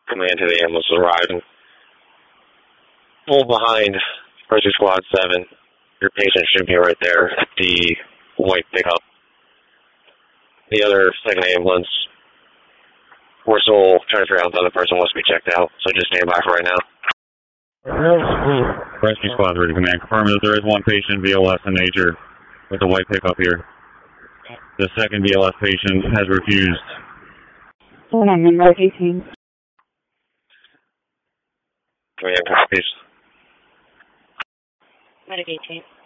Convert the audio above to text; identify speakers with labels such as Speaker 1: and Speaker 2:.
Speaker 1: Command to the ambulance is arriving. Pull behind Rescue Squad 7. Your patient should be right there at the white pickup. The other second ambulance, we're still trying to figure out if the other person wants to be checked out, so just stand by for right now.
Speaker 2: Rescue Squad ready, command. Confirm that there is one patient, BLS in nature, with a white pickup here. The second BLS patient has refused.
Speaker 3: Hold on, number 18.
Speaker 1: Command, copies.
Speaker 3: Medic 18.